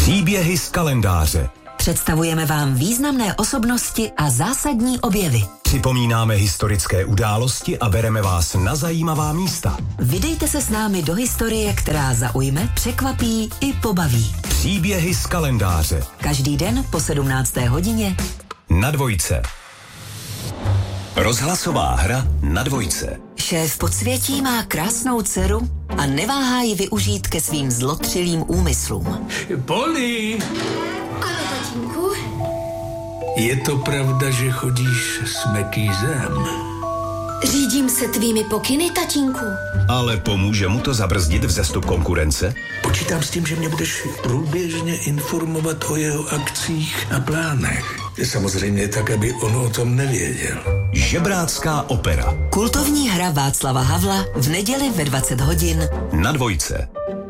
Příběhy z kalendáře. Představujeme vám významné osobnosti a zásadní objevy. Připomínáme historické události a bereme vás na zajímavá místa. Vydejte se s námi do historie, která zaujme, překvapí i pobaví. Příběhy z kalendáře. Každý den po 17. hodině Na Dvojce. Rozhlasová hra Na Dvojce. Šéf podsvětí má krásnou dceru a neváhá ji využít ke svým zlotřilým úmyslům. Poli! Ano, tatínku? Je to pravda, že chodíš s Metýzem? Řídím se tvými pokyny, tatínku. Ale pomůže mu to zabrzdit vzestup konkurence? Počítám s tím, že mě budeš průběžně informovat o jeho akcích a plánech. Samozřejmě tak, aby on o tom nevěděl. Žebrácká opera. Kultovní hra Václava Havla v neděli ve 20 hodin Na Dvojce.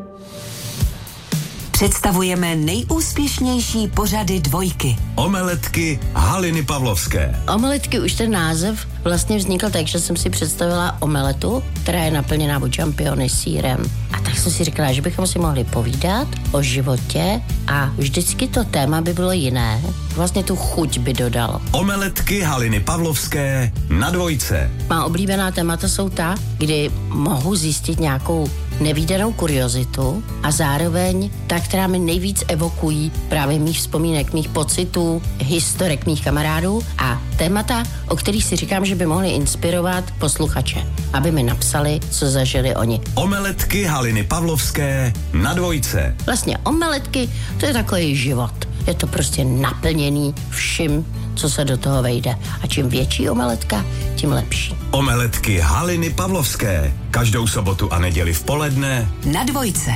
Představujeme nejúspěšnější pořady Dvojky. Omeletky Haliny Pavlovské. Omeletky, už ten název vlastně vznikl tak, že jsem si představila omeletu, která je naplněná buď čampiony sýrem. A tak jsem si říkala, že bychom si mohli povídat o životě a vždycky to téma by bylo jiné. Vlastně tu chuť by dodalo. Omeletky Haliny Pavlovské Na Dvojce. Má oblíbená témata jsou ta, kdy mohu zjistit nějakou nevídanou kuriozitu a zároveň ta, která mi nejvíc evokují právě mých vzpomínek, mých pocitů, historek mých kamarádů a témata, o kterých si říkám, že by mohly inspirovat posluchače, aby mi napsali, co zažili oni. Omeletky Haliny Pavlovské Na Dvojce. Vlastně omeletky, to je takový život. Je to prostě naplněný vším, co se do toho vejde. A čím větší omeletka, tím lepší. Omeletky Haliny Pavlovské. Každou sobotu a neděli v poledne Na Dvojce.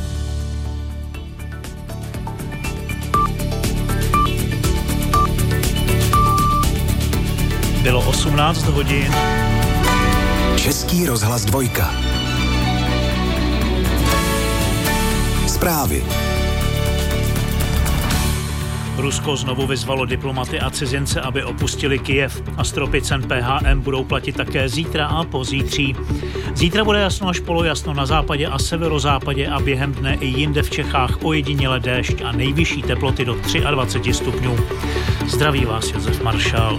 Bylo 18 hodin. Český rozhlas Dvojka. Zprávy. Rusko znovu vyzvalo diplomaty a cizince, aby opustili Kyjev. A stropy cen PHM budou platit také zítra a pozítří. Zítra bude jasno až polojasno na západě a severozápadě a během dne i jinde v Čechách ojediněle déšť a nejvyšší teploty do 23 stupňů. Zdraví vás Josef Maršál.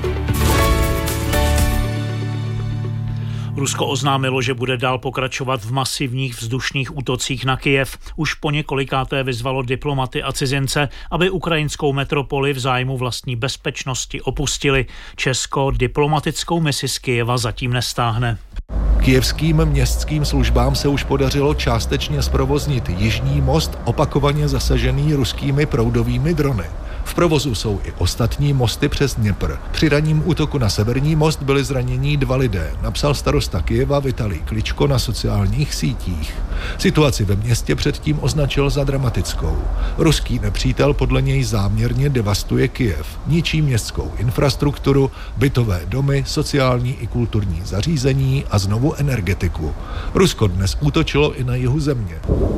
Rusko oznámilo, že bude dál pokračovat v masivních vzdušných útocích na Kyjev. Už po několikáté vyzvalo diplomaty a cizince, aby ukrajinskou metropoli v zájmu vlastní bezpečnosti opustili. Česko diplomatickou misi z Kyjeva zatím nestáhne. Kyjevským městským službám se už podařilo částečně zprovoznit jižní most, opakovaně zasažený ruskými proudovými drony. V provozu jsou i ostatní mosty přes Dněpr. Při ranním útoku na severní most byli zranění 2 lidé, napsal starosta Kyjeva Vitalij Kličko na sociálních sítích. Situaci ve městě předtím označil za dramatickou. Ruský nepřítel podle něj záměrně devastuje Kyjev, ničí městskou infrastrukturu, bytové domy, sociální i kulturní zařízení a znovu energetiku. Rusko dnes útočilo i na jihu země.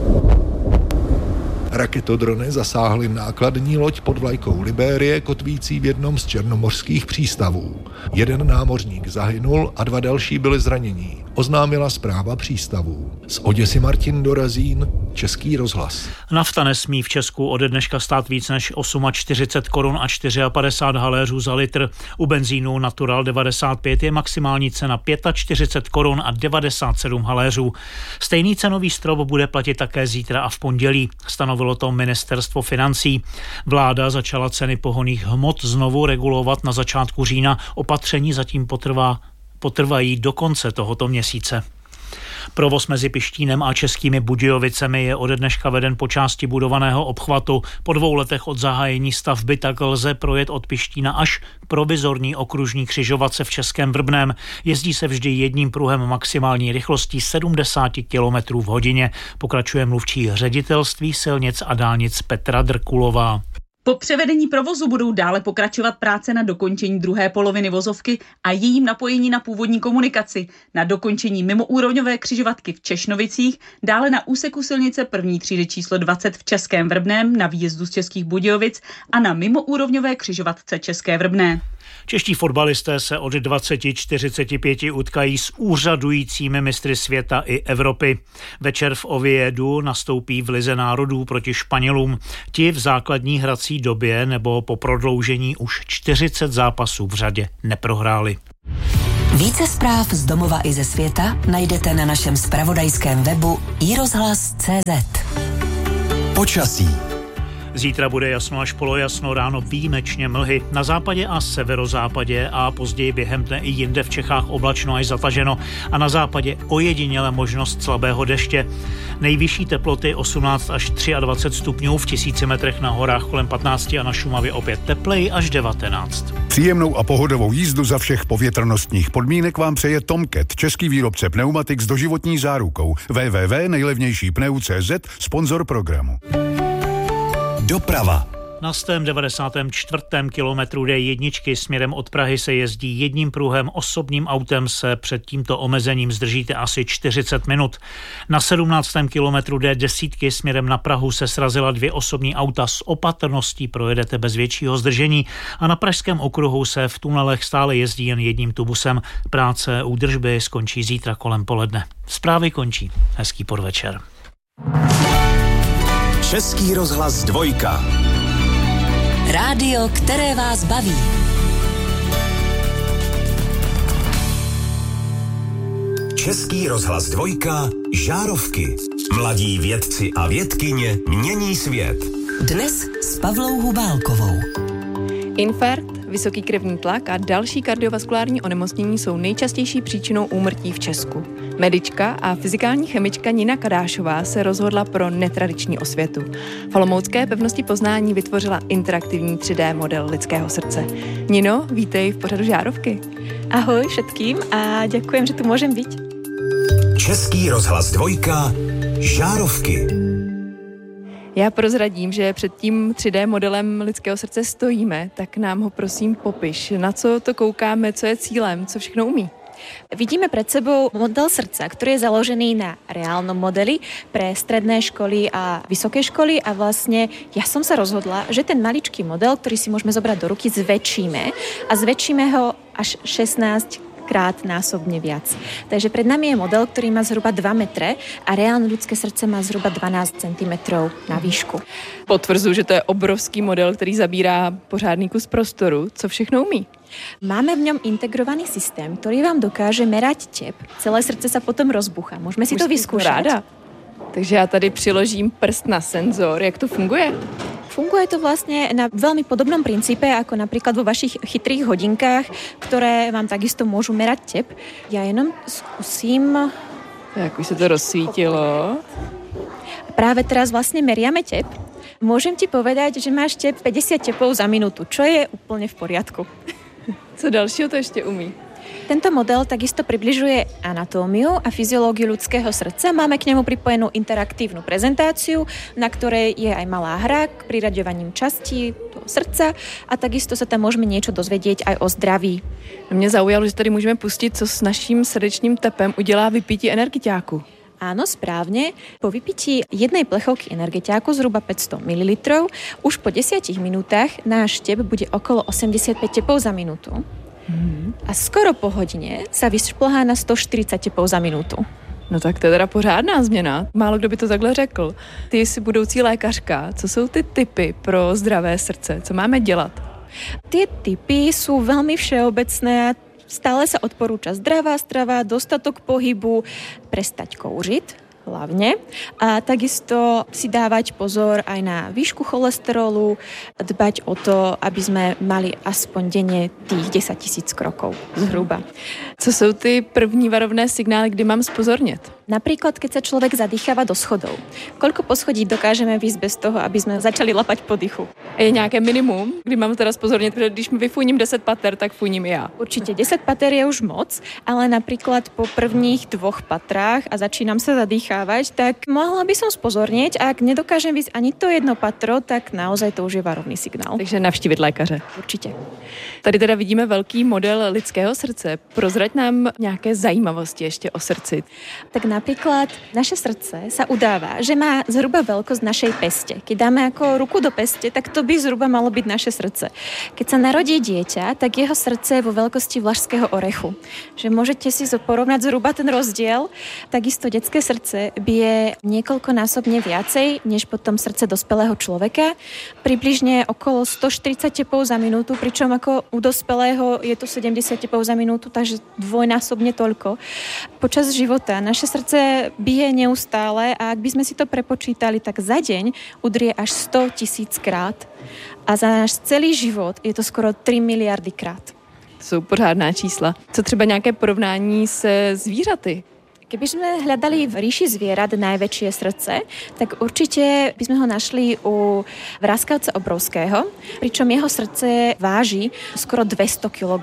Raketodrony zasáhly nákladní loď pod vlajkou Libérie, kotvící v jednom z černomořských přístavů. 1 námořník zahynul a 2 další byli zranění, oznámila správa přístavů. Z Oděsy Martin Dorazín, Český rozhlas. Nafta nesmí v Česku ode dneška stát víc než 48 korun a 54 haléřů za litr. U benzínu Natural 95 je maximální cena 45 korun a 97 haléřů. Stejný cenový strop bude platit také zítra a v pondělí, stanovilo to ministerstvo financí. Vláda začala ceny pohonných hmot znovu regulovat na začátku října. Opatření zatím potrvají do konce tohoto měsíce. Provoz mezi Pištínem a Českými Budějovicemi je ode dneška veden po části budovaného obchvatu. Po 2 letech od zahájení stavby tak lze projet od Pištína až k provizorní okružní křižovatce v Českém Vrbném. Jezdí se vždy jedním pruhem maximální rychlostí 70 km v hodině, pokračuje mluvčí ředitelství silnic a dálnic Petra Drkulová. Po převedení provozu budou dále pokračovat práce na dokončení druhé poloviny vozovky a jejím napojení na původní komunikaci, na dokončení mimoúrovňové křižovatky v Češnovicích, dále na úseku silnice první třídy číslo 20 v Českém Vrbném na výjezdu z Českých Budějovic a na mimoúrovňové křižovatce České Vrbné. Čeští fotbalisté se od 20:45 utkají s úřadujícími mistry světa i Evropy. Večer v Oviedu nastoupí v Lize národů proti Španělům. Ti v základní hrací době nebo po prodloužení už 40 zápasů v řadě neprohráli. Více zpráv z domova i ze světa najdete na našem zpravodajském webu iRozhlas.cz. Počasí. Zítra bude jasno až polojasno, ráno výjimečně mlhy. Na západě a severozápadě a později během dne i jinde v Čechách oblačno až zataženo a na západě ojediněle možnost slabého deště. Nejvyšší teploty 18 až 23 stupňů, v 1000 metrech na horách kolem 15 a na Šumavě opět tepleji až 19. Příjemnou a pohodovou jízdu za všech povětrnostních podmínek vám přeje Tomcat, český výrobce pneumatik s doživotní zárukou. www.nejlevnějšípneu.cz, sponzor programu. Doprava. Na 194. kilometru D1 směrem od Prahy se jezdí jedním pruhem, osobním autem se před tímto omezením zdržíte asi 40 minut. Na 17. kilometru D10 směrem na Prahu se srazila 2 osobní auta, s opatrností projedete bez většího zdržení a na pražském okruhu se v tunelech stále jezdí jen jedním tubusem. Práce údržby skončí zítra kolem poledne. Zprávy končí. Hezký podvečer. Český rozhlas 2. Rádio, které vás baví. Český rozhlas 2. Žárovky. Mladí vědci a vědkyně mění svět. Dnes s Pavlou Hubálkovou. Infarkt, vysoký krevní tlak a další kardiovaskulární onemocnění jsou nejčastější příčinou úmrtí v Česku. Medička a fyzikální chemička Nina Kadášová se rozhodla pro netradiční osvětu. V olomoucké pevnosti poznání vytvořila interaktivní 3D model lidského srdce. Nino, vítej v pořadu Žárovky. Ahoj všetkým a ďakujem, že tu môžem byť. Český rozhlas 2. Žárovky. Já prozradím, že před tím 3D modelem lidského srdce stojíme, tak nám ho prosím popiš. Na co to koukáme, co je cílem, co všechno umí? Vidíme pred sebou model srdca, ktorý je založený na reálnom modeli pre stredné školy a vysoké školy a vlastne ja som sa rozhodla, že ten maličký model, ktorý si môžeme zobrať do ruky, zväčšíme a zväčšíme ho až 16 krát násobne viac. Takže pred nami je model, ktorý má zhruba 2 metre a reálne ľudské srdce má zhruba 12 cm na výšku. Potvrzuji, že to je obrovský model, který zabírá pořádný kus prostoru. Co všechno umí? Máme v ňom integrovaný systém, ktorý vám dokáže merať tep. Celé srdce sa potom rozbuchá. Môžeme si to vyskúšať. Ráda. Takže já tady přiložím prst na senzor. Jak to funguje? Funguje to vlastne na veľmi podobnom princípe, ako napríklad vo vašich chytrých hodinkách, ktoré vám takisto môžu merať tep. Ja jenom skúsim... Tak už sa to rozsvítilo. Práve teraz vlastne meriame tep. Môžem ti povedať, že máš tep 50 tepov za minútu, čo je úplne v poriadku. Co dalšího to ešte umí? Tento model takisto približuje anatómiu a fyziológiu ľudského srdca. Máme k nemu pripojenú interaktívnu prezentáciu, na ktorej je aj malá hra k priraďovaním častí toho srdca a takisto sa tam môžeme niečo dozvedieť aj o zdraví. Mě zaujalo, že tady môžeme pustiť, co s naším srdečným tepem udělá vypití energetiáku. Áno, správne. Po vypití jednej plechovky energetiáku zhruba 500 ml už po 10 minútach náš tep bude okolo 85 tepov za minútu. A skoro po hodine sa vyšplhá na 140 tepov za minútu. No tak to je teda pořádná změna. Málo kdo by to takhle řekl. Ty jsi budoucí lékařka. Co jsou ty tipy pro zdravé srdce? Co máme dělat? Tie tipy sú veľmi všeobecné. Stále sa odporúča zdravá strava, dostatok pohybu, prestať kouřit hlavne a takisto si dávať pozor aj na výšku cholesterolu, dbať o to, aby sme mali aspoň denne tých 10 000 krokov zhruba. Co jsou ty první varovné signály, kdy mám spozornět? Napríklad, keď sa človek zadýcháva do schodov. Koľko poschodí dokážeme výjsť bez toho, aby sme začali lapať po dychu? Je nějaké minimum, kdy mám teda spozornět, protože když mi vyfúním 10 pater, tak fúním i ja. Určite 10 pater je už moc, ale napríklad po prvních 2 patrách a začínam sa zadýchať, nechávať, tak mohla by som spozornieť. Ak nedokážem výsť ani to jedno patro, tak naozaj to už je varovný signál. Takže navštívit lékaře. Určitě. Tady teda vidíme velký model lidského srdce. Prozrať nám nějaké zajímavosti ještě o srdci. Tak napríklad naše srdce sa udáva, že má zhruba veľkosť našej peste. Keď dáme ako ruku do peste, tak to by zhruba malo byť naše srdce. Keď sa narodí dieťa, tak jeho srdce je vo veľkosti vlašského orechu. Že môžete si porovnať zhruba ten rozdiel. Takisto detské srdce bije niekoľkonásobne viacej než potom srdce dospelého človeka. Približne okolo 140 tepov za minútu, pričom ako u dospelého je to 70 tepov za minútu, takže dvojnásobne toľko. Počas života naše srdce bije neustále a ak by sme si to prepočítali, tak za deň udrie až 100 000 krát. A za náš celý život je to skoro 3 miliardy krát. To jsou pořádná čísla. Co třeba nějaké porovnání se zvířaty? Keby sme hľadali v ríši zvierat najväčšie srdce, tak určite by sme ho našli u vraskavca obrovského, pričom jeho srdce váži skoro 200 kg,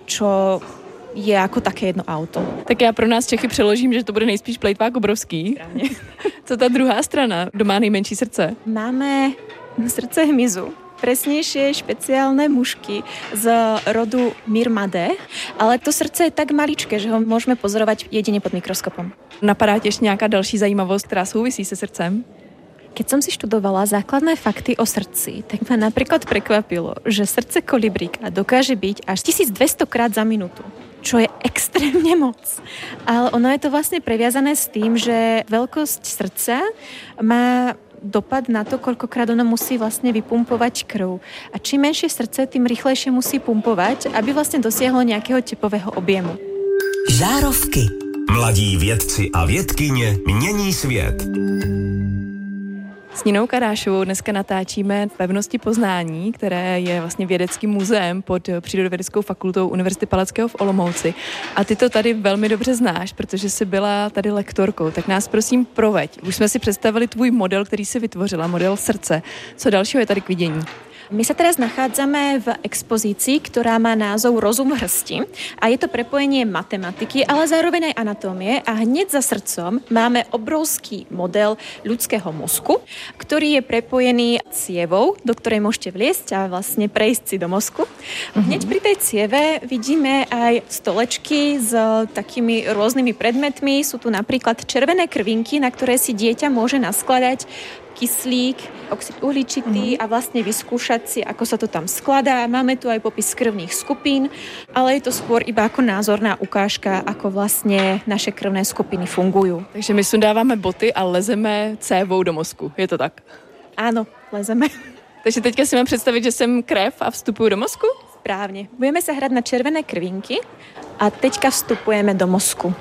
čo je jako také jedno auto. Tak já pro nás Čechy přeložím, že to bude nejspíš plejtvák obrovský. Správně. Co ta druhá strana? Kdo má nejmenší srdce? Máme srdce hmyzu. Presnejšie špeciálne mušky z rodu Myrmadae, ale to srdce je tak maličké, že ho môžeme pozorovať jedine pod mikroskopom. Napadá tě ještě nějaká další zajímavost, která souvisí se srdcem? Keď som si študovala základné fakty o srdci, tak ma napríklad prekvapilo, že srdce kolibríka dokáže byť až 1200 krát za minútu, čo je extrémne moc. Ale ono je to vlastne previazané s tým, že veľkosť srdca má dopad na to, koľkokrát ono musí vlastne vypumpovať krv. A čím menšie srdce, tým rýchlejšie musí pumpovať, aby vlastne dosiahlo nejakého tepového objemu. Žárovky. Mladí vědci a vědkyně mění svět. S Ninou Kadášovou dneska natáčíme Pevnosti poznání, které je vlastně vědeckým muzeem pod Přírodovědeckou fakultou Univerzity Palackého v Olomouci. A ty to tady velmi dobře znáš, protože jsi byla tady lektorkou. Tak nás prosím proveď. Už jsme si představili tvůj model, který jsi vytvořila, model srdce. Co dalšího je tady k vidění? My sa teraz nachádzame v expozícii, ktorá má názov Rozum v hrsti a je to prepojenie matematiky, ale zároveň aj anatómie a hneď za srdcom máme obrovský model ľudského mozku, ktorý je prepojený cievou, do ktorej môžete vliesť a vlastne prejsť si do mozku. Hneď pri tej cieve vidíme aj stolečky s takými rôznymi predmetmi. Sú tu napríklad červené krvinky, na ktoré si dieťa môže naskladať kyslík, oxid uhličitý a vlastne vyskúšať si, ako sa to tam skladá. Máme tu aj popis krvných skupín, ale je to skôr iba ako názorná ukážka, ako vlastne naše krvné skupiny fungujú. Takže my sundáváme boty a lezeme cévou do mozku. Je to tak? Áno, lezeme. Takže teďka si mám představit, že jsem krev a vstupuju do mozku? Správne. Budeme sa hrať na červené krvinky a teďka vstupujeme do mozku.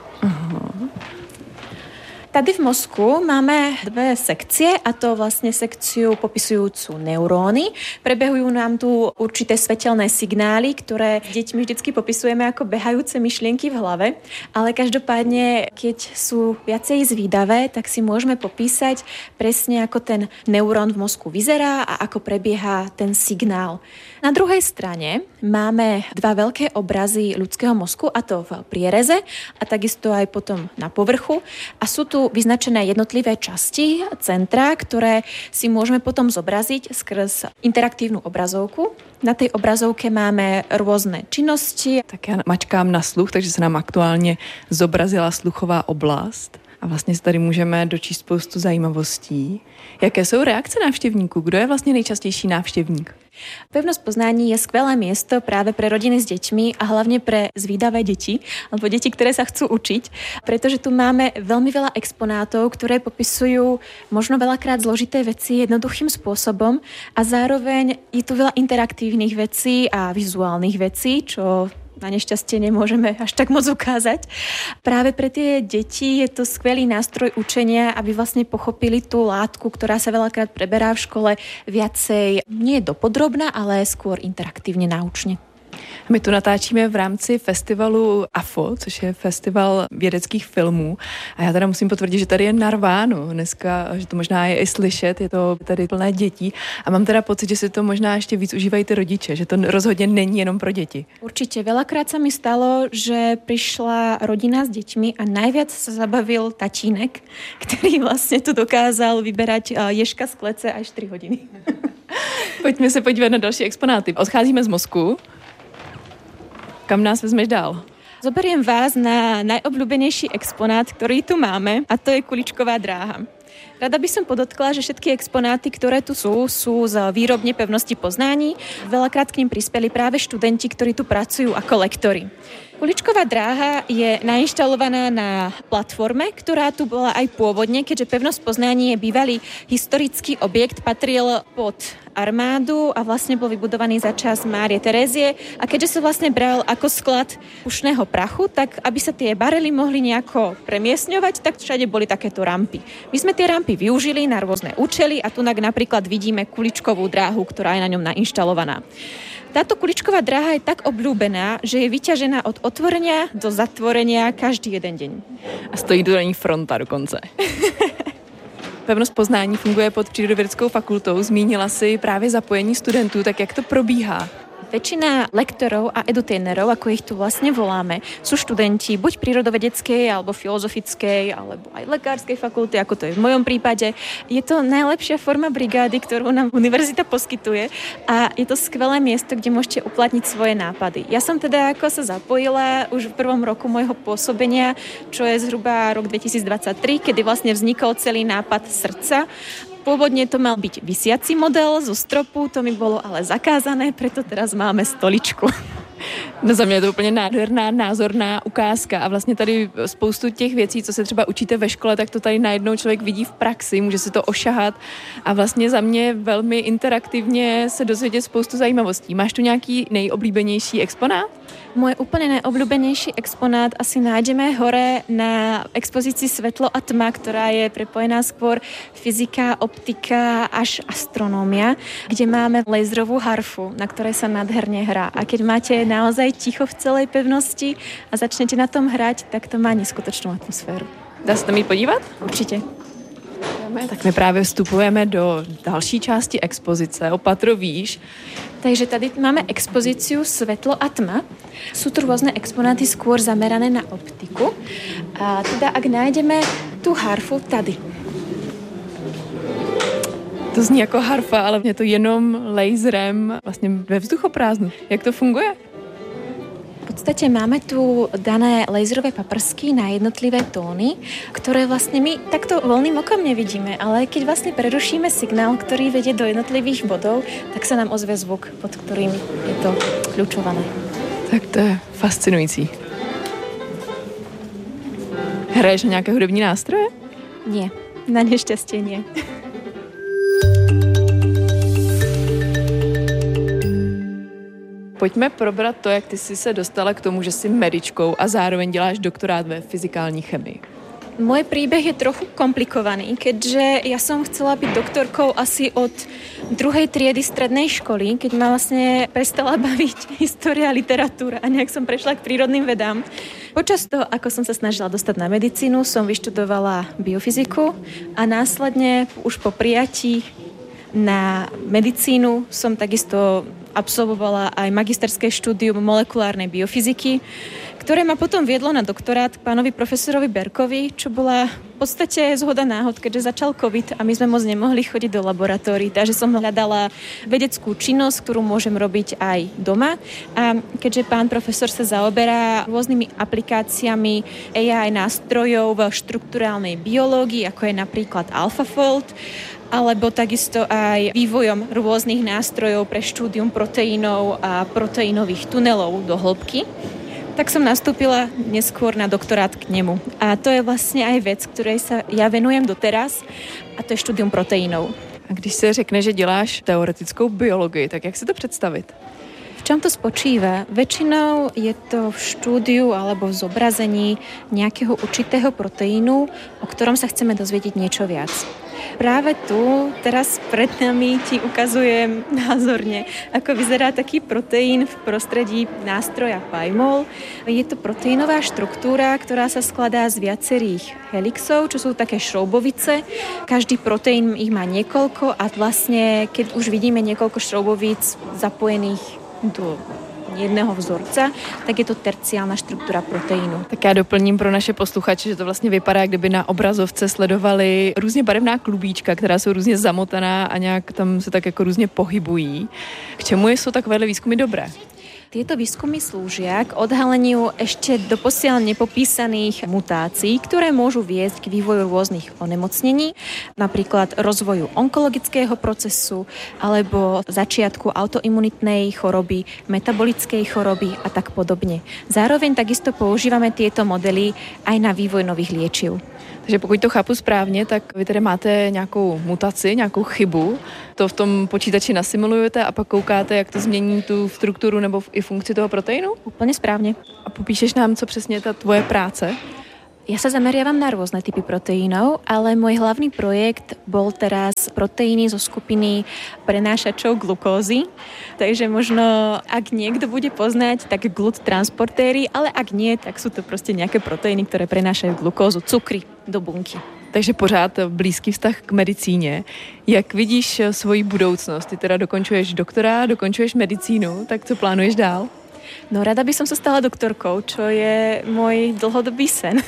Tady v mozku máme dve sekcie, a to vlastne sekciu popisujúcu neuróny. Prebehujú nám tu určité svetelné signály, ktoré s deťmi vždycky popisujeme ako behajúce myšlienky v hlave, ale každopádne, keď sú viacej zvídavé, tak si môžeme popísať presne, ako ten neurón v mozku vyzerá a ako prebieha ten signál. Na druhej strane máme dva veľké obrazy ľudského mozku, a to v priereze a takisto aj potom na povrchu. A sú tu vyznačené jednotlivé časti, centra, ktoré si môžeme potom zobraziť skrz interaktívnu obrazovku. Na tej obrazovke máme rôzne činnosti. Tak já mačkám na sluch, takže se nám aktuálně zobrazila sluchová oblast. A vlastně si tady můžeme dočíst spoustu zajímavostí. Jaké jsou reakce návštěvníků? Kdo je vlastně nejčastější návštěvník? Pevnosť poznání je skvelé miesto práve pre rodiny s deťmi a hlavne pre zvídavé deti, alebo deti, ktoré sa chcú učiť, pretože tu máme veľmi veľa exponátov, ktoré popisujú možno veľakrát zložité veci jednoduchým spôsobom a zároveň je tu veľa interaktívnych vecí a vizuálnych vecí, čo na nešťastie nemôžeme až tak moc ukázať. Práve pre tie deti je to skvelý nástroj učenia, aby vlastne pochopili tú látku, ktorá sa veľakrát preberá v škole viacej nie dopodrobná, ale skôr interaktívne náučne. My tu natáčíme v rámci festivalu AFO, což je festival vědeckých filmů. A já teda musím potvrdit, že tady je narváno dneska, že to možná je i slyšet, je to tady plné dětí. A mám teda pocit, že si to možná ještě víc užívají ty rodiče, že to rozhodně není jenom pro děti. Určite. Veľakrát sa mi stalo, že prišla rodina s deťmi a najviac sa zabavil tatínek, ktorý vlastne tu dokázal vyberať ježka z klece až 4 hodiny. Pojďme se podívat na další exponáty. Odcházíme z mozku. Kam nás vezmeš dál? Zoberiem vás na najobľúbenejší exponát, ktorý tu máme, a to je kuličková dráha. Rada by som podotkla, že všetky exponáty, ktoré tu sú z výrobne pevnosti poznání. Veľakrát k nim prispeli práve študenti, ktorí tu pracujú ako lektori. Kuličková dráha je nainštalovaná na platforme, ktorá tu bola aj pôvodne, keďže pevnosť Poznání je bývalý historický objekt, patril pod armádu a vlastne bol vybudovaný za čas Márie Terézie a keďže sa vlastne bral ako sklad pušného prachu, tak aby sa tie barely mohli nejako premiesňovať, tak všade boli takéto rampy. My sme tie rampy využili na rôzne účely a tu napríklad vidíme kuličkovú dráhu, ktorá je na ňom nainštalovaná. Táto kuličková dráha je tak obľúbená, že je vyťažená od otvorenia do zatvorenia každý jeden deň. A stojí tu na ní fronta dokonce. Pevnost Poznání funguje pod Přírodovědeckou fakultou. Zmínila si právě zapojení studentů, tak jak to probíhá? Väčšina lektorov a edutainerov, ako ich tu vlastne voláme, sú študenti buď prírodovedeckej, alebo filozofickej, alebo aj lekárskej fakulty, ako to je v mojom prípade. Je to najlepšia forma brigády, ktorú nám univerzita poskytuje a je to skvelé miesto, kde môžete uplatniť svoje nápady. Ja som teda ako sa zapojila už v prvom roku môjho pôsobenia, čo je zhruba rok 2023, kedy vlastne vznikol celý nápad srdca. Pôvodne to mal byť visiaci model zo stropu, to mi bolo ale zakázané, preto teraz máme stoličku. No za mě je to úplně nádherná, názorná ukázka a vlastně tady spoustu těch věcí, co se třeba učíte ve škole, tak to tady najednou člověk vidí v praxi, může si to ošahat a vlastně za mě velmi interaktivně se dozvědět spoustu zajímavostí. Máš tu nějaký nejoblíbenější exponát? Môj úplne najobľúbenejší exponát asi nájdeme hore na expozícii Svetlo a tma, ktorá je prepojená skôr fyzika, optika až astronómia, kde máme laserovú harfu, na ktorej sa nádherne hrá. A keď máte naozaj ticho v celej pevnosti a začnete na tom hrať, tak to má neskutočnú atmosféru. Dá se tam jít podívat? Určitě. Tak my právě vstupujeme do další části expozice, o patro výš. Takže tady máme expozíciu Svetlo a tma. Sú tu rôzne exponáty skôr zamerané na optiku. A teda ak nájdeme tú harfu tady. To zní jako harfa, ale je to jenom laserem vlastně ve vzduchoprázdnu. Jak to funguje? V podstate máme tu dané laserové paprsky na jednotlivé tóny, ktoré vlastne my takto voľným okom nevidíme, ale keď vlastne prerušíme signál, ktorý vedie do jednotlivých bodov, tak sa nám ozve zvuk, pod ktorým je to kľúčované. Tak to je fascinující. Hraješ na nejaké hudební nástroje? Nie, na nešťastie nie. Pojďme probrat to, jak ty jsi se dostala k tomu, že jsi medičkou a zároveň děláš doktorát ve fyzikální chemii. Môj príbeh je trochu komplikovaný, keďže ja som chcela byť doktorkou asi od 2. triedy strednej školy, keď ma vlastne prestala baviť história a literatúra a nejak som prešla k prírodným vedám. Počas toho, ako som sa snažila dostať na medicínu, som vyštudovala biofyziku a následne už po prijatí na medicínu som takisto absolvovala aj magisterské štúdium molekulárnej biofyziky, ktoré ma potom viedlo na doktorát k pánovi profesorovi Berkovi, čo bola v podstate zhoda náhod, keďže začal COVID a my sme moc nemohli chodiť do laboratórií, takže som hľadala vedeckú činnosť, ktorú môžem robiť aj doma. A keďže pán profesor sa zaoberá rôznymi aplikáciami AI nástrojov v štrukturálnej biológii, ako je napríklad AlphaFold, alebo takisto aj vývojom rôznych nástrojov pre štúdium proteínov a proteínových tunelov do hĺbky, tak som nastúpila neskôr na doktorát k nemu. A to je vlastne aj vec, ktorej sa ja venujem doteraz, a to je štúdium proteínov. A když se řekne, že děláš teoretickou biologii, tak jak si to představit? V čom to spočíva? Väčšinou je to v štúdiu alebo v zobrazení nejakého určitého proteínu, o ktorom sa chceme dozvedieť niečo viac. Práve tu, teraz pred nami ti ukazujem názorne, ako vyzerá taký proteín v prostredí nástroja PyMol. Je to proteínová štruktúra, ktorá sa skladá z viacerých helixov, čo sú také šroubovice. Každý proteín ich má niekoľko a vlastne, keď už vidíme niekoľko šroubovíc zapojených do jedného vzorca, tak je to terciálna štruktúra proteínu. Tak já doplním pro naše posluchače, že to vlastně vypadá, kdyby na obrazovce sledovali různě barevná klubíčka, která jsou různě zamotaná a nějak tam se tak jako různě pohybují. K čemu jsou takovéhle výzkumy dobré? Tieto výskumy slúžia k odhaleniu ešte doposiaľ nepopísaných mutácií, ktoré môžu viesť k vývoju rôznych onemocnení, napríklad rozvoju onkologického procesu alebo začiatku autoimunitnej choroby, metabolickej choroby a tak podobne. Zároveň takisto používame tieto modely aj na vývoj nových liečiv. Takže pokud to chápu správně, tak vy tedy máte nějakou mutaci, nějakou chybu, to v tom počítači nasimulujete a pak koukáte, jak to změní tu strukturu nebo i funkci toho proteínu? Úplne správne. A popíšeš nám, co přesně je ta tvoje práce? Ja sa zameriavam na rôzne typy proteínov, ale môj hlavný projekt bol teraz proteíny zo skupiny prenášačov glukózy. Takže možno, ak niekto bude poznať, tak GLUT transportéry, ale ak nie, tak sú to proste nejaké proteíny, ktoré prenášajú glukózu, cukry do bunky. Takže pořád blízký vztah k medicíně. Jak vidíš svoji budoucnost? Ty teda dokončuješ doktora, dokončuješ medicínu, tak co plánuješ dál? No rada by som sa stala doktorkou, čo je môj dlhodobý sen.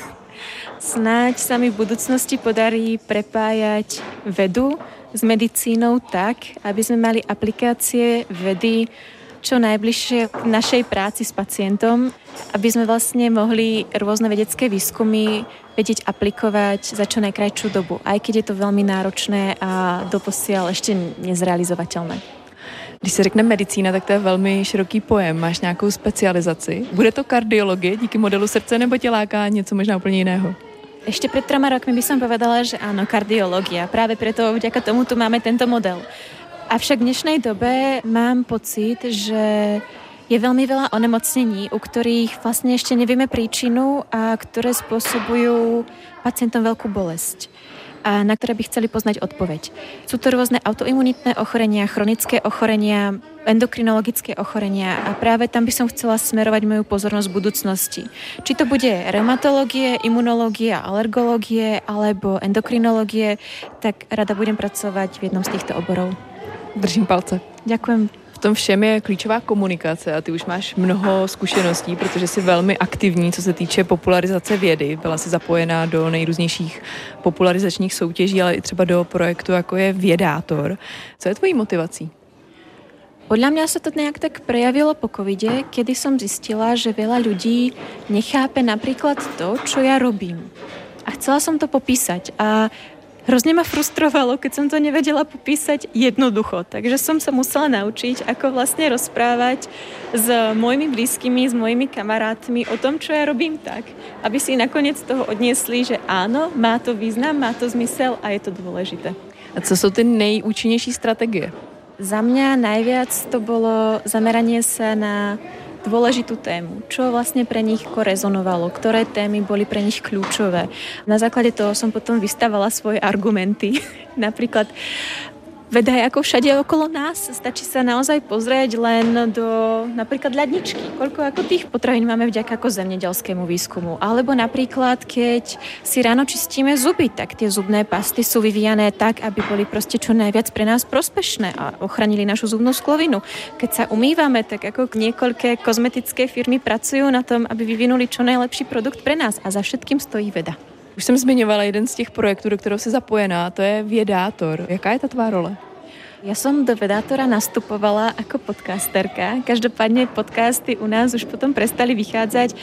Snáď sa mi v budúcnosti podarí prepájať vedu s medicínou tak, aby sme mali aplikácie vedy čo najbližšie k našej práci s pacientom, aby sme vlastne mohli rôzne vedecké výskumy vedieť aplikovať za čo najkrajšiu dobu, aj keď je to veľmi náročné a doposiaľ ešte nezrealizovateľné. Když se řekne medicína, tak to je velmi široký pojem. Máš nějakou specializaci? Bude to kardiologie díky modelu srdce nebo tě láká něco možná úplně jiného? Ešte pred 3 rokmi by som povedala, že áno, kardiológia. Práve preto vďaka tomu tu máme tento model. Avšak v dnešnej dobe mám pocit, že je veľmi veľa onemocnení, u ktorých vlastne ešte nevieme príčinu a ktoré spôsobujú pacientom veľkú bolesť a na ktoré by chceli poznať odpoveď. Sú to rôzne autoimunitné ochorenia, chronické ochorenia, endokrinologické ochorenia a práve tam by som chcela smerovať moju pozornosť v budúcnosti. Či to bude reumatológie, imunológie, alergológie alebo endokrinológie, tak rada budem pracovať v jednom z týchto oborov. Držím palce. Ďakujem. V tom všem je klíčová komunikace a ty už máš mnoho zkušeností, protože jsi velmi aktivní, co se týče popularizace vědy. Byla jsi zapojená do nejrůznějších popularizačních soutěží, ale i třeba do projektu, jako je Vědátor. Co je tvojí motivací? Podľa mňa sa to nejak tak prejavilo po covide, kedy som zistila, že veľa ľudí nechápe napríklad to, čo ja robím. A chcela som to popísať a hrozne ma frustrovalo, keď som to nevedela popísať jednoducho. Takže som sa musela naučiť, ako vlastne rozprávať s mojimi blízkymi, s mojimi kamarátmi o tom, čo ja robím tak, aby si nakoniec toho odniesli, že áno, má to význam, má to zmysel a je to dôležité. A co sú ty nejúčinnejší stratégie? Za mňa najviac to bolo zameranie sa na dôležitú tému, čo vlastne pre nich rezonovalo, ktoré témy boli pre nich kľúčové. Na základe toho som potom vystavala svoje argumenty. Napríklad veda je ako všade okolo nás. Stačí sa naozaj pozrieť len do napríklad ľadničky. Koľko ako tých potravín máme vďaka ako zemědělskému výskumu. Alebo napríklad, keď si ráno čistíme zuby, tak tie zubné pasty sú vyvíjané tak, aby boli proste čo najviac pre nás prospešné a ochránili našu zubnú sklovinu. Keď sa umývame, tak ako niekoľké kozmetické firmy pracujú na tom, aby vyvinuli čo najlepší produkt pre nás a za všetkým stojí veda. Už jsem zmiňovala jeden z těch projektů, do kterého jsi zapojená, to je Vědátor. Jaká je ta tvá role? Ja som do Vědátora nastupovala ako podcasterka. Každopádne podcasty u nás už potom prestali vychádzať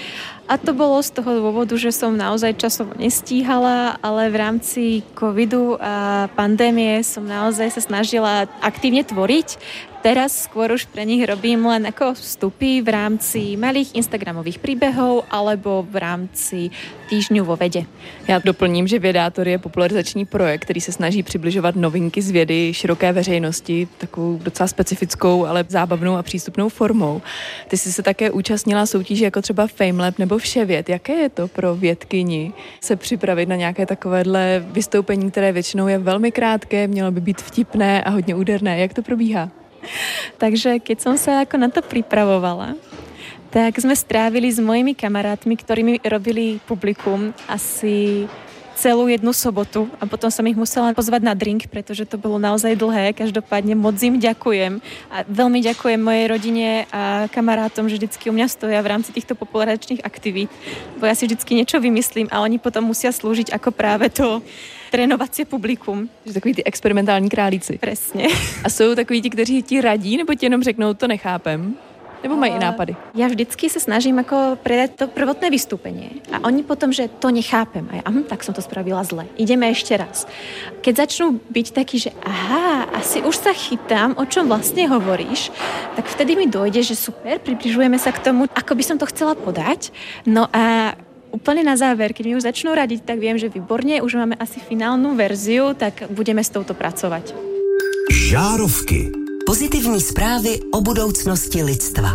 A to bolo z toho dôvodu, že som naozaj časovo nestíhala, ale v rámci covidu a pandémie som naozaj sa snažila aktívne tvoriť. Teraz skôr už pre nich robím len ako vstupy v rámci malých instagramových príbehov alebo v rámci týždňu vo vede. Já doplním, že Vědátor je popularizační projekt, který se snaží přibližovat novinky z vědy široké veřejnosti takovou docela specifickou, ale zábavnou a přístupnou formou. Ty jsi se také účastnila soutěží jako třeba FameLab nebo Vševěd. Jaké je to pro vědkyni se připravit na nějaké takovéhle vystoupení, které většinou je velmi krátké, mělo by být vtipné a hodně úderné? Jak to probíhá? Takže keď som sa ako na to pripravovala, tak sme strávili s mojimi kamarátmi, ktorí mi robili publikum asi celú jednu sobotu a potom som ich musela pozvať na drink, pretože to bolo naozaj dlhé. Každopádne moc im ďakujem a veľmi ďakujem mojej rodine a kamarátom, že vždycky u mňa stoja v rámci týchto popularizačných aktivít, bo ja si vždycky niečo vymyslím a oni potom musia slúžiť ako práve to trénovacie publikum. Že takový ty experimentální králíci. Presne. A jsou takový ti, kteří ti radí, nebo ti jenom řeknou, to nechápem? Nebo mají i nápady? Ja vždycky sa snažím ako predať to prvotné vystúpenie. A oni potom, že to nechápem. A ja, tak som to spravila zle. Ideme ešte raz. Keď začnú byť takí, že aha, asi už sa chytám, o čom vlastne hovoríš, tak vtedy mi dojde, že super, približujeme sa k tomu, ako by som to chcela podať. No a úplne na záver, keď mi už začnú radiť, tak viem, že výborne, už máme asi finálnu verziu, tak budeme s touto pracovať. Žárovky. Pozitivní zprávy o budoucnosti lidstva.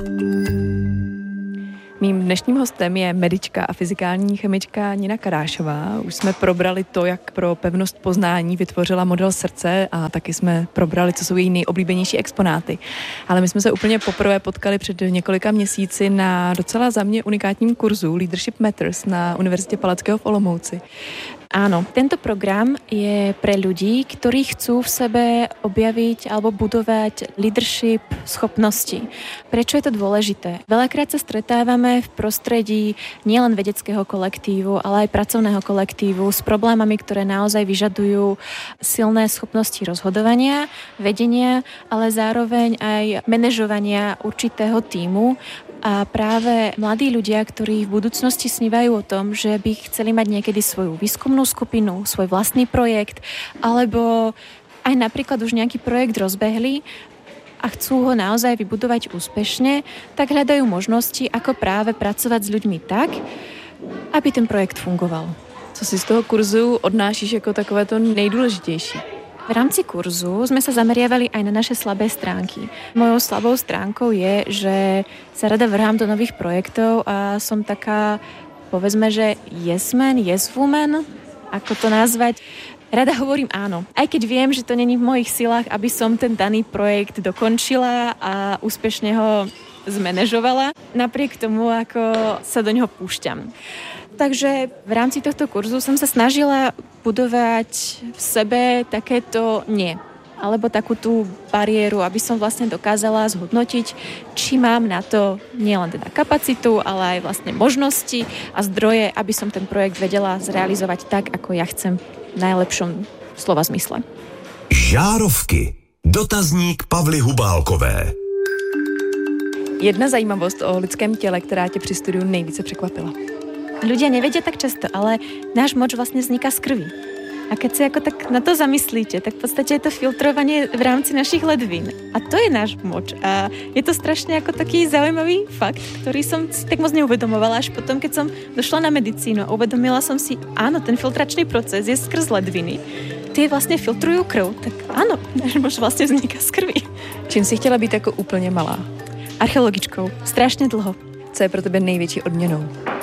Mým dnešním hostem je medička a fyzikální chemička Nina Kadášová. Už jsme probrali to, jak pro pevnost poznání vytvořila model srdce a taky jsme probrali, co jsou její nejoblíbenější exponáty. Ale my jsme se úplně poprvé potkali před několika měsíci na docela za mě unikátním kurzu Leadership Matters na Univerzitě Palackého v Olomouci. Áno, tento program je pre ľudí, ktorí chcú v sebe objaviť alebo budovať leadership schopnosti. Prečo je to dôležité? Veľakrát sa stretávame v prostredí nielen vedeckého kolektívu, ale aj pracovného kolektívu s problémami, ktoré naozaj vyžadujú silné schopnosti rozhodovania, vedenia, ale zároveň aj manažovania určitého tímu. A práve mladí ľudia, ktorí v budúcnosti snívajú o tom, že by chceli mať niekedy svoju výskumnú skupinu, svoj vlastný projekt, alebo aj napríklad už nejaký projekt rozbehli a chcú ho naozaj vybudovať úspešne, tak hľadajú možnosti, ako práve pracovať s ľuďmi tak, aby ten projekt fungoval. Co si z toho kurzu odnášíš jako takové to nejdůležitější? V rámci kurzu sme sa zameriavali aj na naše slabé stránky. Mojou slabou stránkou je, že sa rada vrhám do nových projektov a som taká, povedzme, že yes man, yes woman, ako to nazvať. Rada hovorím áno. Aj keď viem, že to není v mojich silách, aby som ten daný projekt dokončila a úspešne ho zmanéžovala, napriek tomu, ako sa do neho púšťam. Takže v rámci tohto kurzu som sa snažila budovať v sebe takéto nie, alebo takú tú bariéru, aby som vlastne dokázala zhodnotiť, či mám na to nielen teda kapacitu, ale aj vlastne možnosti a zdroje, aby som ten projekt vedela zrealizovať tak, ako ja chcem v najlepšom slova zmysle. Žárovky. Dotazník Pavly Hubálkové. Jedna zajímavost o lidském těle, která tě při studiu nejvíce překvapila. Ľudia nevedia tak často, ale náš moč vlastne vzniká z krvi. A keď si ako tak na to zamyslíte, tak v podstate je to filtrovanie v rámci našich ledvín. A to je náš moč. A je to strašne ako taký zaujímavý fakt, ktorý som si tak moc neuvedomovala až potom, keď som došla na medicínu a uvedomila som si, áno, ten filtračný proces je skrz ledviny. Tie vlastne filtrujú krv. Tak áno, náš moč vlastne vzniká z krvi. Čím si chtěla být jako úplně malá? Archeologičkou. Strašne dlho. Co je pro tebe největší odměnou?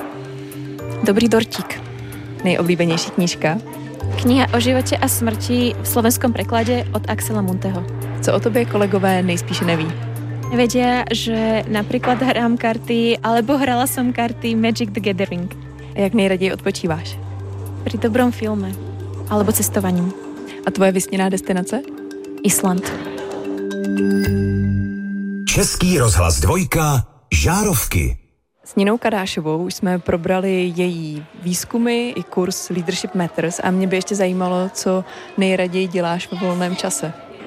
Dobrý dortík. Nejoblíbenější knížka? Kniha o živote a smrti v slovenskom preklade od Axela Munteho. Co o tobě kolegové nejspíše neví? Vedia, že napríklad hrám karty, alebo hrala som karty Magic the Gathering. A jak nejraději odpočíváš? Pri dobrom filme. Alebo cestovaním. A tvoje vysněná destinace? Island. Český rozhlas 2. Žárovky. S Ninou Kadášovou už jsme probrali její výzkumy i kurz Leadership Matters a mě by ještě zajímalo, co nejraději děláš ve volném čase.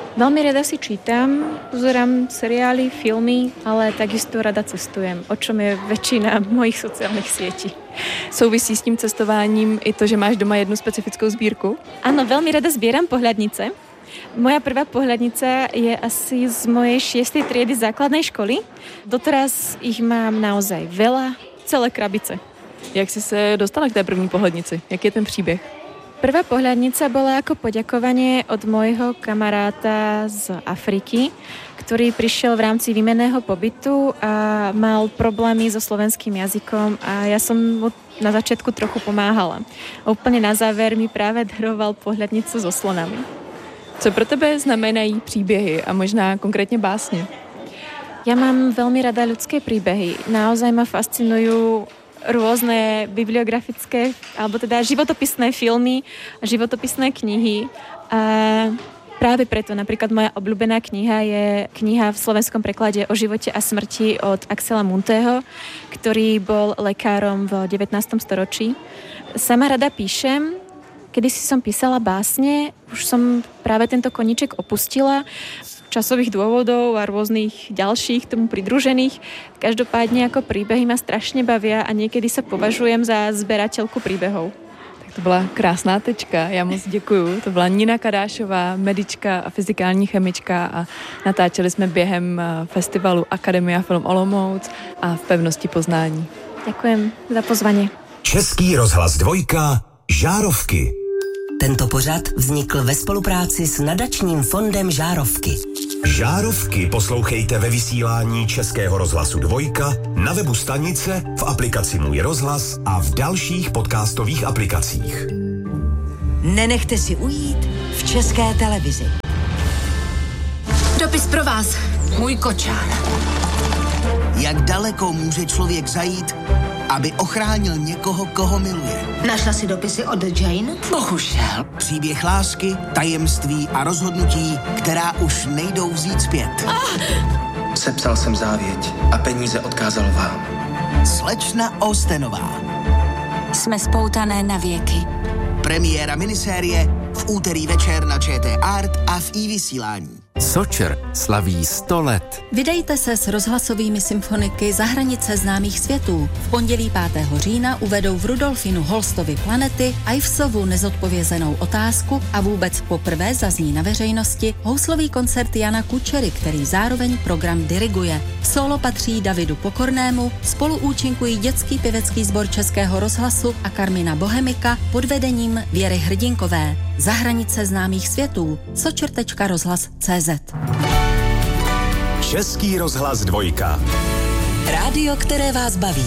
Veľmi rada si čítam, pozerám seriály, filmy, ale takisto rada cestujem, o čom je väčšina mojich sociálnych sietí. Souvisí s tím cestováním i to, že máš doma jednu specifickou sbírku? Áno, veľmi rada zbieram pohľadnice. Moja prvá pohľadnica je asi z mojej 6. triedy základnej školy. Doteraz ich mám naozaj veľa, celé krabice. Jak si se dostala k té první pohľadnici? Jak je ten příběh? Prvá pohľadnica bola ako poďakovanie od môjho kamaráta z Afriky, ktorý prišiel v rámci výmenného pobytu a mal problémy so slovenským jazykom a ja som mu na začiatku trochu pomáhala. A úplne na záver mi práve daroval pohľadnicu so slonami. Co pro tebe znamenají příběhy a možná konkrétně básně? Ja mám veľmi rada ľudské príbehy. Naozaj ma fascinujú rôzne bibliografické, alebo teda životopisné filmy a životopisné knihy. A práve preto napríklad moja obľúbená kniha je kniha v slovenskom preklade O živote a smrti od Axela Muntého, ktorý bol lekárom v 19. storočí. Sama rada píšem. Kedysi som písala básne, už som práve tento koníček opustila časových dôvodov a rôznych ďalších tomu pridružených. Každopádne ako príbehy ma strašne bavia a niekedy sa považujem za zberateľku príbehov. Tak to byla krásná tečka, já moc děkuju. To byla Nina Kadášová, medička a fyzikální chemička a natáčeli jsme během festivalu Akademia Film Olomouc a v Pevnosti Poznání. Ďakujem za pozvanie. Český rozhlas 2, Žárovky. Tento pořad vznikl ve spolupráci s nadačním fondem Žárovky. Žárovky poslouchejte ve vysílání Českého rozhlasu 2, na webu stanice, v aplikaci Můj rozhlas a v dalších podcastových aplikacích. Nenechte si ujít v České televizi. Dopis pro vás, můj kočár. Jak daleko může člověk zajít, aby ochránil někoho, koho miluje? Našla si dopisy od Jane? Bohužel. Příběh lásky, tajemství a rozhodnutí, která už nejdou vzít zpět. Sepsal jsem závěť a peníze odkázal vám. Slečna Austenová. Jsme spoutané na věky. Premiéra minisérie v úterý večer na ČT Art a v iVysílání. Sočer slaví 100 let. Vydejte se s rozhlasovými symfoniky za hranice známých světů. V pondělí 5. října uvedou v Rudolfinu Holstovy Planety Ivesovu nezodpovězenou otázku a vůbec poprvé zazní na veřejnosti houslový koncert Jana Kučery, který zároveň program diriguje. Solo patří Davidu Pokornému, spolu účinkují dětský pěvecký sbor Českého rozhlasu a Karmina Bohemika pod vedením Věry Hrdinkové. Za hranice známých světů. Sočer.rozhlas.cz. Český rozhlas 2. Rádio, které vás baví.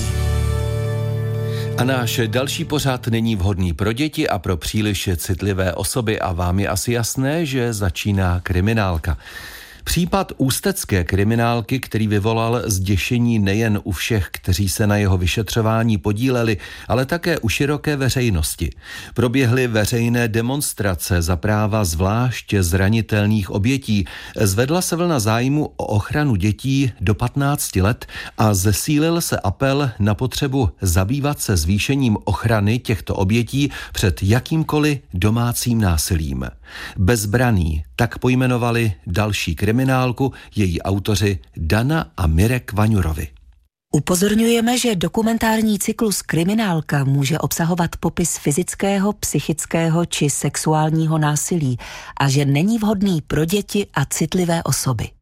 A náš další pořad není vhodný pro děti a pro příliš citlivé osoby a vám je asi jasné, že začíná kriminálka. Případ ústecké kriminálky, který vyvolal zděšení nejen u všech, kteří se na jeho vyšetřování podíleli, ale také u široké veřejnosti. Proběhly veřejné demonstrace za práva zvláště zranitelných obětí, zvedla se vlna zájmu o ochranu dětí do 15 let a zesílil se apel na potřebu zabývat se zvýšením ochrany těchto obětí před jakýmkoliv domácím násilím. Bezbraný, tak pojmenovali další kriminálku její autoři Dana a Mirek Vaňurovi. Upozorňujeme, že dokumentární cyklus Kriminálka může obsahovat popis fyzického, psychického či sexuálního násilí a že není vhodný pro děti a citlivé osoby.